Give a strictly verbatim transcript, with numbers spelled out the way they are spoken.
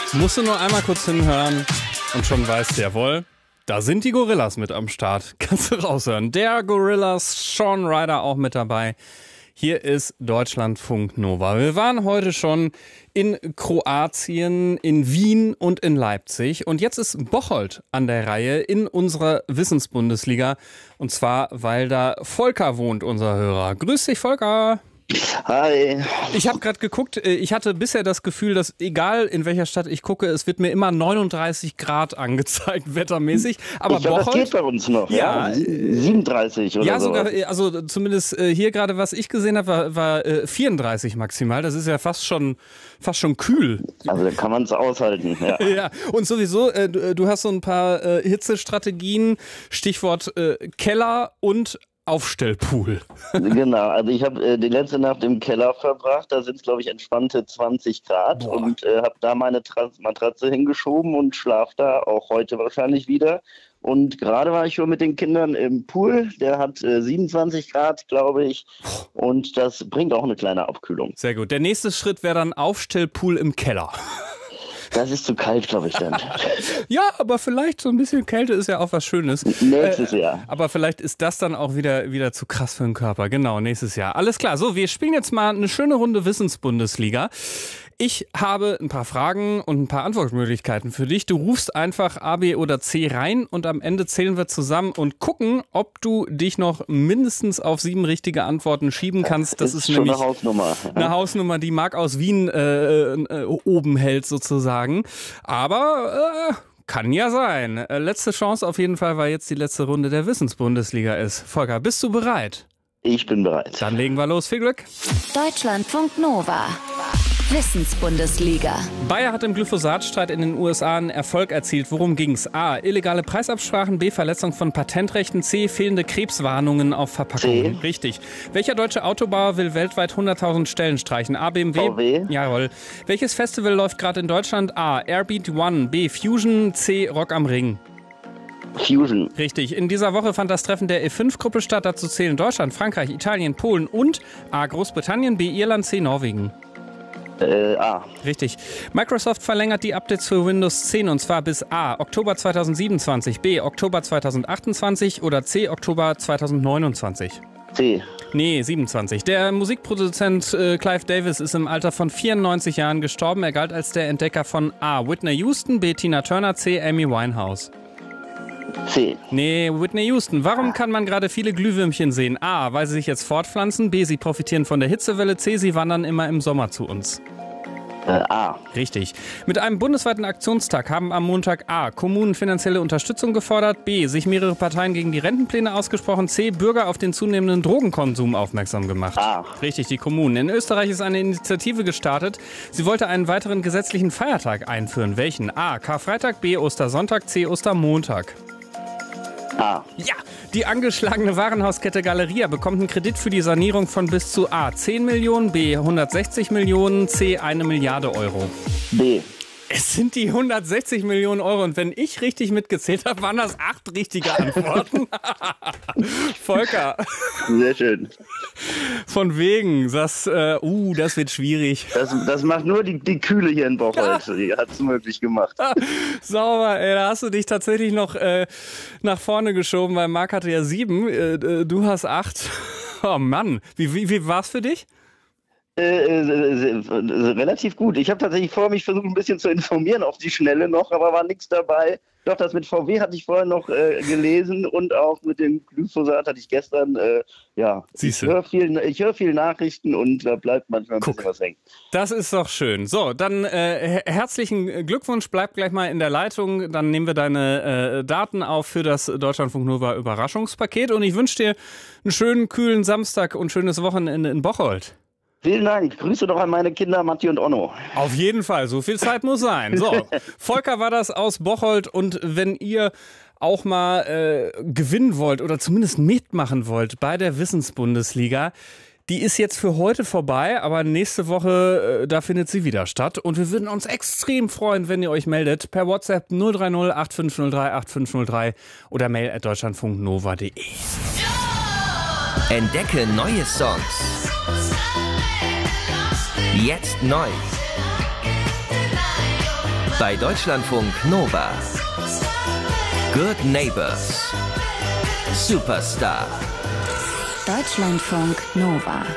Musst du nur einmal kurz hinhören und schon weißt du, jawohl, da sind die Gorillas mit am Start. Kannst du raushören. Der Gorillas, Shaun Ryder auch mit dabei. Hier ist Deutschlandfunk Nova. Wir waren heute schon in Kroatien, in Wien und in Leipzig. Und jetzt ist Bocholt an der Reihe in unserer Wissensbundesliga. Und zwar, weil da Volker wohnt, unser Hörer. Grüß dich, Volker. Hi. Ich habe gerade geguckt, ich hatte bisher das Gefühl, dass egal in welcher Stadt ich gucke, es wird mir immer neununddreißig Grad angezeigt, wettermäßig. Aber ich glaube, Bocholt, das geht bei uns noch. Ja, ja siebenunddreißig oder so. Ja, sogar, also zumindest hier gerade, was ich gesehen habe, war, war vierunddreißig maximal. Das ist ja fast schon, fast schon kühl. Also da kann man es aushalten, ja. Ja, und sowieso, du hast so ein paar Hitzestrategien, Stichwort Keller und Aufstellpool. Genau, also ich habe äh, die letzte Nacht im Keller verbracht, da sind es glaube ich entspannte zwanzig Grad. Boah. Und äh, habe da meine Tra- Matratze hingeschoben und schlaf da auch heute wahrscheinlich wieder. Und gerade war ich schon mit den Kindern im Pool, der hat äh, siebenundzwanzig Grad, glaube ich, und das bringt auch eine kleine Abkühlung. Sehr gut, der nächste Schritt wäre dann Aufstellpool im Keller. Das ist zu kalt, glaube ich, dann. Ja, aber vielleicht so ein bisschen Kälte ist ja auch was Schönes. Nächstes Jahr. Äh, aber vielleicht ist das dann auch wieder, wieder zu krass für den Körper. Genau, nächstes Jahr. Alles klar. So, wir spielen jetzt mal eine schöne Runde Wissensbundesliga. Ich habe ein paar Fragen und ein paar Antwortmöglichkeiten für dich. Du rufst einfach A, B oder C rein und am Ende zählen wir zusammen und gucken, ob du dich noch mindestens auf sieben richtige Antworten schieben kannst. Das, das ist, ist nämlich eine Hausnummer. Eine Hausnummer, die Marc aus Wien äh, äh, oben hält sozusagen. Aber äh, kann ja sein. Äh, letzte Chance auf jeden Fall, weil jetzt die letzte Runde der Wissensbundesliga ist. Volker, bist du bereit? Ich bin bereit. Dann legen wir los. Viel Glück. Deutschlandfunk Nova. Wissensbundesliga. Bayer hat im Glyphosatstreit in den U S A einen Erfolg erzielt. Worum ging's? A. Illegale Preisabsprachen. B. Verletzung von Patentrechten. C. Fehlende Krebswarnungen auf Verpackungen. C. Richtig. Welcher deutsche Autobauer will weltweit hunderttausend Stellen streichen? A. B M W. V W. Jawohl. Welches Festival läuft gerade in Deutschland? A. Airbeat One. B. Fusion. C. Rock am Ring. Fusion. Richtig. In dieser Woche fand das Treffen der E fünf Gruppe statt. Dazu zählen Deutschland, Frankreich, Italien, Polen und A. Großbritannien. B. Irland. C. Norwegen. Äh, A. Richtig. Microsoft verlängert die Updates für Windows zehn und zwar bis A. Oktober zweitausendsiebenundzwanzig, B. Oktober zweitausendachtundzwanzig oder C. Oktober zweitausendneunundzwanzig. C. Nee, siebenundzwanzig. Der Musikproduzent äh, Clive Davis ist im Alter von vierundneunzig Jahren gestorben. Er galt als der Entdecker von A. Whitney Houston, B. Tina Turner, C. Amy Winehouse. C. Nee, Whitney Houston. Warum kann man gerade viele Glühwürmchen sehen? A. Weil sie sich jetzt fortpflanzen. B. Sie profitieren von der Hitzewelle. C. Sie wandern immer im Sommer zu uns. Äh, A. Richtig. Mit einem bundesweiten Aktionstag haben am Montag A. Kommunen finanzielle Unterstützung gefordert. B. Sich mehrere Parteien gegen die Rentenpläne ausgesprochen. C. Bürger auf den zunehmenden Drogenkonsum aufmerksam gemacht. A. Richtig, die Kommunen. In Österreich ist eine Initiative gestartet. Sie wollte einen weiteren gesetzlichen Feiertag einführen. Welchen? A. Karfreitag. B. Ostersonntag. C. Ostermontag. A. Ja, die angeschlagene Warenhauskette Galeria bekommt einen Kredit für die Sanierung von bis zu A. zehn Millionen, B. hundertsechzig Millionen, C. eine Milliarde Euro. B. Es sind die hundertsechzig Millionen Euro und wenn ich richtig mitgezählt habe, waren das acht richtige Antworten. Volker. Sehr schön. Von wegen, das, äh, uh, das wird schwierig. Das, das macht nur die, die Kühle hier in Bocholt. Die hat es möglich gemacht. Sauber, ey, da hast du dich tatsächlich noch äh, nach vorne geschoben, weil Marc hatte ja sieben, äh, du hast acht. Oh Mann, wie, wie, wie war's für dich? Äh, äh, äh, relativ gut. Ich habe tatsächlich vor, mich versucht, ein bisschen zu informieren auf die Schnelle noch, aber war nichts dabei. Doch, das mit V W hatte ich vorher noch äh, gelesen und auch mit dem Glyphosat hatte ich gestern, äh, ja, Siehste. ich höre viel, ich hör viel Nachrichten und da bleibt manchmal ein Guck. bisschen was hängen. Das ist doch schön. So, dann äh, herzlichen Glückwunsch, bleib gleich mal in der Leitung, dann nehmen wir deine äh, Daten auf für das Deutschlandfunk Nova Überraschungspaket und ich wünsche dir einen schönen, kühlen Samstag und schönes Wochenende in Bocholt. Vielen Dank. Grüße doch an meine Kinder Matti und Onno. Auf jeden Fall. So viel Zeit muss sein. So, Volker war das aus Bocholt. Und wenn ihr auch mal äh, gewinnen wollt oder zumindest mitmachen wollt bei der Wissensbundesliga, die ist jetzt für heute vorbei, aber nächste Woche, äh, da findet sie wieder statt. Und wir würden uns extrem freuen, wenn ihr euch meldet per WhatsApp null drei null acht fünf null drei acht fünf null drei oder mail at deutschlandfunknova punkt de. Entdecke neue Songs. Jetzt neu. Bei Deutschlandfunk Nova. Good Neighbors. Superstar. Deutschlandfunk Nova.